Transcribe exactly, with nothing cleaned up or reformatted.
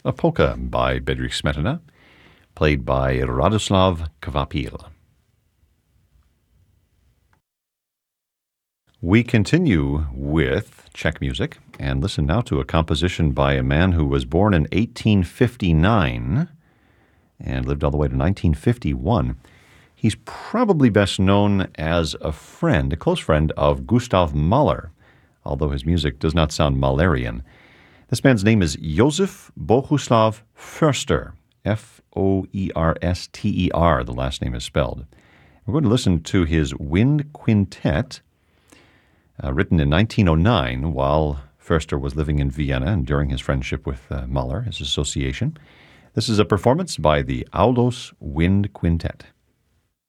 a polka by Bedřich Smetana, played by Radoslav Kvapil. We continue with Czech music and listen now to a composition by a man who was born in eighteen fifty-nine and lived all the way to nineteen fifty-one. He's probably best known as a friend, a close friend of Gustav Mahler, although his music does not sound Mahlerian. This man's name is Josef Bohuslav Förster, F O E R S T E R, the last name is spelled. We're going to listen to his Wind Quintet, uh, written in nineteen oh nine while Förster was living in Vienna and during his friendship with uh, Mahler, his association. This is a performance by the Aulos Wind Quintet.